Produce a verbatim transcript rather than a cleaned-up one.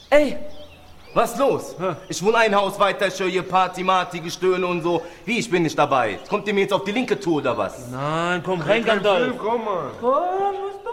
Ey, was los? Ich wohne ein Haus weiter, ich höre hier Party, Marty, Gestöhne und so. Wie, ich bin nicht dabei. Kommt ihr mir jetzt auf die linke Tour oder was? Nein, komm rein, Gandalf. Komm mal. Komm, was